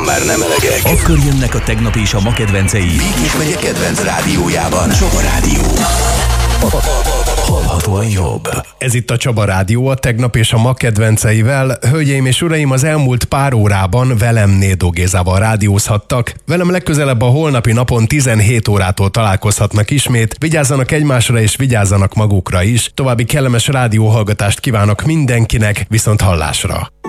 már nem elegek. Akkor jönnek a tegnap és a ma kedvencei. Békés megye kedvenc rádiójában. Csaba Rádió. Hallhatóan jobb. Ez itt a Csaba Rádió, a tegnap és a ma kedvenceivel. Hölgyeim és uraim, az elmúlt pár órában velem Nédó Gézával rádiózhattak. Velem legközelebb a holnapi napon 17 órától találkozhatnak ismét. Vigyázzanak egymásra és vigyázzanak magukra is. További kellemes rádióhallgatást kívánok mindenkinek, viszont hallásra.